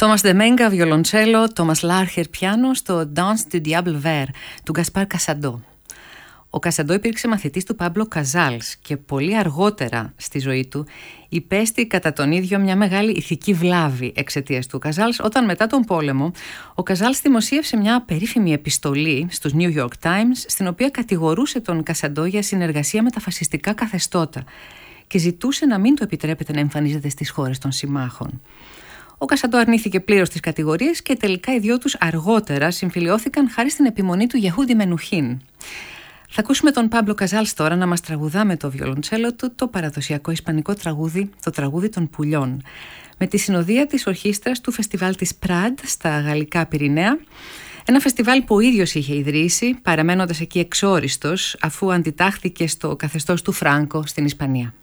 Τόμας Ντεμένγκα βιολοντσέλο, Τόμας Λάρχερ πιάνο στο Danse du Diable Vert του Γκασπάρ Κασαντό. Ο Κασαντό υπήρξε μαθητής του Πάμπλο Καζάλς και πολύ αργότερα στη ζωή του υπέστη κατά τον ίδιο μια μεγάλη ηθική βλάβη εξαιτίας του Καζάλς, όταν μετά τον πόλεμο ο Καζάλς δημοσίευσε μια περίφημη επιστολή στους New York Times, στην οποία κατηγορούσε τον Κασαντό για συνεργασία με τα φασιστικά καθεστώτα και ζητούσε να μην του επιτρέπεται να εμφανίζεται στις χώρες των συμμάχων. Ο Κασαντό αρνήθηκε πλήρως τις κατηγορίες και τελικά οι δυο τους αργότερα συμφιλιώθηκαν χάρη στην επιμονή του Γεχούντι Μενουχίν. Θα ακούσουμε τον Πάμπλο Καζάλς τώρα να μας τραγουδά με το βιολοντσέλο του το παραδοσιακό ισπανικό τραγούδι, το τραγούδι των πουλιών, με τη συνοδεία της ορχήστρας του φεστιβάλ της Πράντ στα Γαλλικά Πυρηναία, ένα φεστιβάλ που ο ίδιος είχε ιδρύσει, παραμένοντας εκεί εξόριστος, αφού αντιτάχθηκε στο καθεστώς του Φράνκο στην Ισπανία.